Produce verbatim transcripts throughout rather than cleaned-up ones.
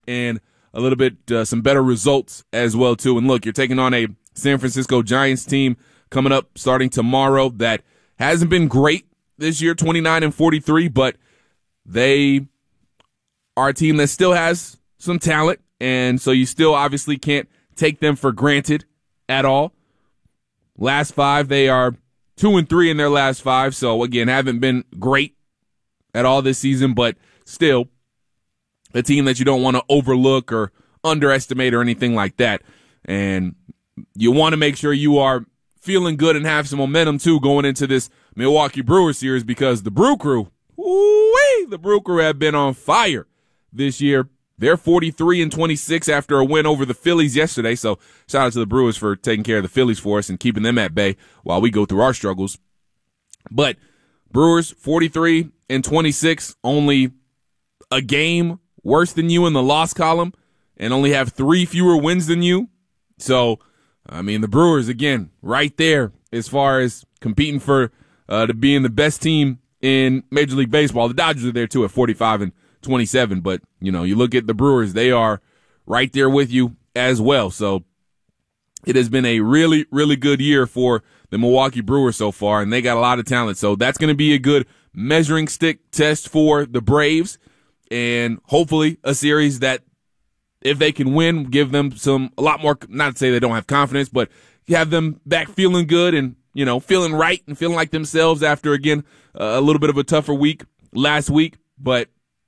and a little bit uh, some better results as well, too. And look, you're taking on a San Francisco Giants team coming up starting tomorrow that hasn't been great this year, twenty-nine and forty-three, but they are a team that still has some talent, and so you still obviously can't take them for granted at all. Last five, they are two and three in their last five, so again, haven't been great at all this season, but still a team that you don't want to overlook or underestimate or anything like that. And you want to make sure you are feeling good and have some momentum, too, going into this Milwaukee Brewers series, because the Brew Crew, woo-wee, the Brew Crew have been on fire this year. They're forty-three and twenty-six after a win over the Phillies yesterday, so shout out to the Brewers for taking care of the Phillies for us and keeping them at bay while we go through our struggles. But Brewers, forty-three and twenty-six, only a game worse than you in the loss column, and only have three fewer wins than you. So, I mean, the Brewers, again, right there as far as competing for uh, to being the best team in Major League Baseball. The Dodgers are there, too, at forty-five and twenty-seven. But, you know, you look at the Brewers, they are right there with you as well. So, it has been a really, really good year for the Milwaukee Brewers so far, and they got a lot of talent. So, that's going to be a good measuring stick test for the Braves, and hopefully a series that, if they can win, give them some, a lot more, not to say they don't have confidence, but have them back feeling good and, you know, feeling right and feeling like themselves after, again, uh, a little bit of a tougher week last week. But,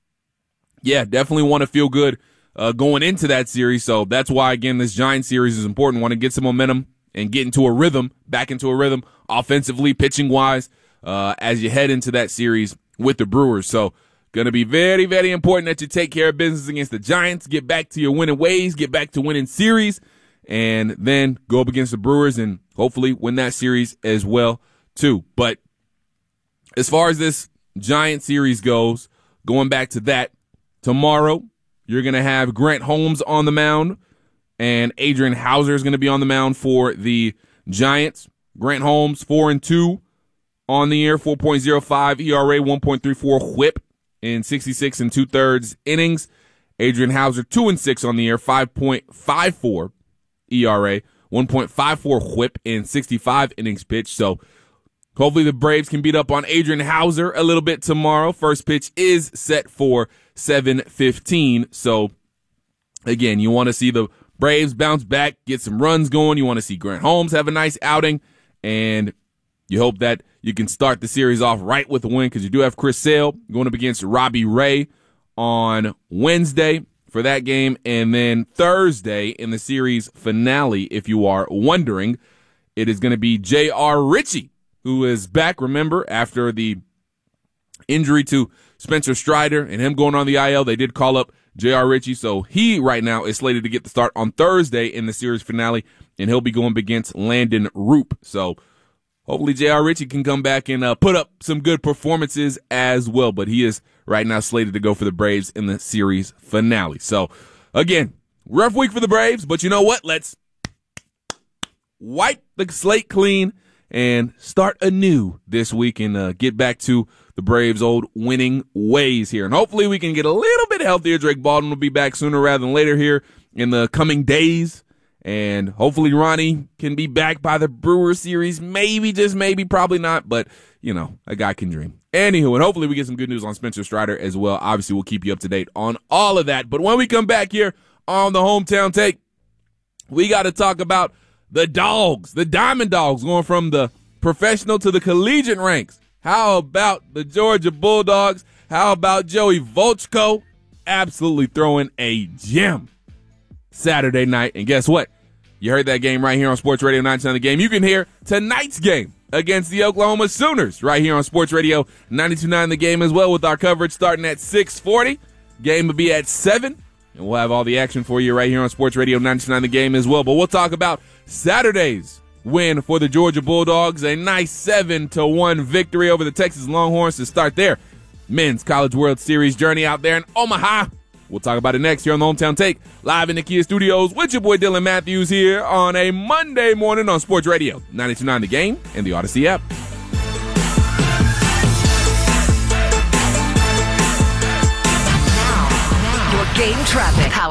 yeah, definitely want to feel good uh, going into that series. So that's why, again, this Giants series is important. Want to get some momentum and get into a rhythm, back into a rhythm offensively, pitching-wise, uh, as you head into that series with the Brewers. So, going to be very, very important that you take care of business against the Giants, get back to your winning ways, get back to winning series, and then go up against the Brewers and hopefully win that series as well, too. But as far as this Giant series goes, going back to that, tomorrow you're going to have Grant Holmes on the mound, and Adrian Hauser is going to be on the mound for the Giants. Grant Holmes, four and two on the year, four point oh five E R A, one point three four whip in sixty-six and two-thirds innings. Adrian Hauser, two and six on the year, five point five four E R A, one point five four whip in sixty-five innings pitched. So hopefully the Braves can beat up on Adrian Hauser a little bit tomorrow. First pitch is set for seven fifteen. So again, you want to see the Braves bounce back, get some runs going. You want to see Grant Holmes have a nice outing, and you hope that you can start the series off right with a win, because you do have Chris Sale going up against Robbie Ray on Wednesday for that game. And then Thursday in the series finale, if you are wondering, it is going to be J R. Ritchie, who is back, remember, after the injury to Spencer Strider and him going on the I L. They did call up J R. Ritchie, so he right now is slated to get the start on Thursday in the series finale, and he'll be going up against Landon Roop. So hopefully J R. Ritchie can come back and uh, put up some good performances as well. But he is right now slated to go for the Braves in the series finale. So, again, rough week for the Braves. But you know what? Let's wipe the slate clean and start anew this week and uh, get back to the Braves' old winning ways here. And hopefully we can get a little bit healthier. Drake Baldwin will be back sooner rather than later here in the coming days. And hopefully Ronnie can be back by the Brewers series. Maybe, just maybe, probably not. But, you know, a guy can dream. Anywho, and hopefully we get some good news on Spencer Strider as well. Obviously, we'll keep you up to date on all of that. But when we come back here on the Hometown Take, we got to talk about the Dogs, the Diamond Dogs, going from the professional to the collegiate ranks. How about the Georgia Bulldogs? How about Joey Volchko absolutely throwing a gem Saturday night? And guess what? You heard that game right here on Sports Radio ninety-two point nine The Game. You can hear tonight's game against the Oklahoma Sooners right here on Sports Radio ninety-two point nine The Game as well, with our coverage starting at six forty. Game will be at seven, and we'll have all the action for you right here on Sports Radio ninety-two point nine The Game as well. But we'll talk about Saturday's win for the Georgia Bulldogs, a nice seven to one victory over the Texas Longhorns to start their Men's College World Series journey out there in Omaha. We'll talk about it next here on the Hometown Take, live in the Kia Studios with your boy Dylan Matthews here on a Monday morning on Sports Radio ninety-two point nine The Game and the Odyssey app. Now, now, your Game traffic. Powered